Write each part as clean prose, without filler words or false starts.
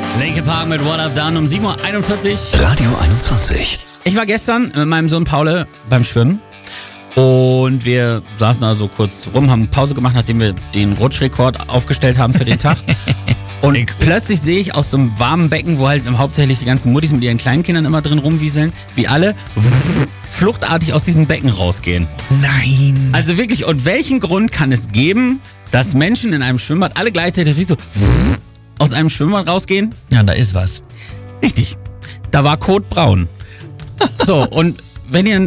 Linkin Park mit What I've Done um 7.41 Uhr. Radio 21. Ich war gestern mit meinem Sohn Paul beim Schwimmen und wir saßen also kurz rum, haben Pause gemacht, nachdem wir den Rutschrekord aufgestellt haben für den Tag. Und plötzlich sehe ich aus so einem warmen Becken, wo halt hauptsächlich die ganzen Muttis mit ihren kleinen Kindern immer drin rumwieseln, wie alle fluchtartig aus diesem Becken rausgehen. Nein. Also wirklich, und welchen Grund kann es geben, dass Menschen in einem Schwimmbad alle gleichzeitig so aus einem Schwimmbad rausgehen? Ja, da ist was. Richtig. Da war Kotbraun. So, und wenn ihr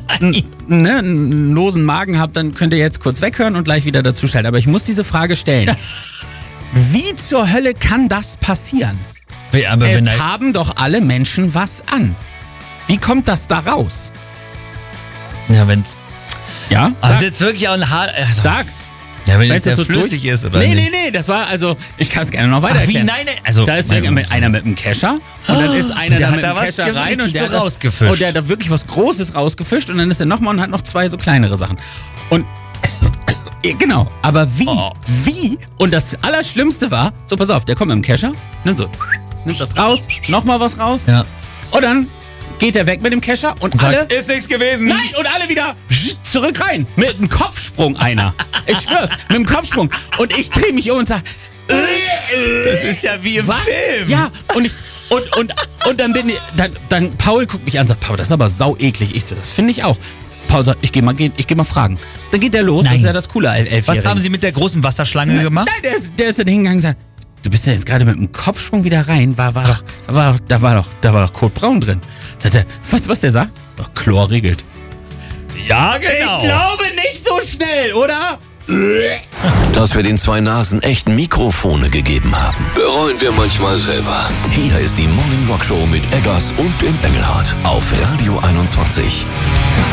einen losen Magen habt, dann könnt ihr jetzt kurz weghören und gleich wieder dazu schalten. Aber ich muss diese Frage stellen. Wie zur Hölle kann das passieren? Aber Es haben doch alle Menschen was an. Wie kommt das da raus? Ja, wenn's. Ja? Also jetzt wirklich auch ein Haar. Sag. Ja, wenn Wenn es ja das so flüssig ist, oder? Nee, das war also, ich kann es gerne noch weiter Ach, wie? erklären. Nein, also. Da ist einer mit einem Kescher und dann ist einer der da hat mit da dem was Kescher rein richtig und der so hat rausgefischt. Und der hat da wirklich was Großes rausgefischt und dann ist er nochmal und hat noch zwei so kleinere Sachen. Und genau, aber wie? Oh. Wie? Und das Allerschlimmste war, so pass auf, der kommt mit dem Kescher, nimmt das raus, nochmal was raus Ja. und dann geht er weg mit dem Kescher und alle... Ist nichts gewesen. Nein, und alle wieder zurück rein. Mit einem Kopfsprung einer. Ich schwör's, mit einem Kopfsprung. Und ich drehe mich um und sag... Das ist ja wie im Was? Film. Ja, und dann bin ich... Dann Paul guckt mich an und sagt, Paul, das ist aber sau eklig. Ich so, das finde ich auch. Paul sagt, ich geh mal fragen. Dann geht der los, Nein. das ist ja das coole Elfjährige. Was haben Sie mit der großen Wasserschlange gemacht? Nein, der ist dann hingegangen und sagt, du bist ja jetzt gerade mit dem Kopfsprung wieder rein, da war doch Kotbraun drin. Sagt er, weißt du, was der sagt? Doch, Chlor regelt. Ja, genau. Ich glaube nicht so schnell, oder? Dass wir den zwei Nasen echten Mikrofone gegeben haben, bereuen wir manchmal selber. Hier ist die Morning Rock Show mit Eggers und dem Engelhardt auf Radio 21.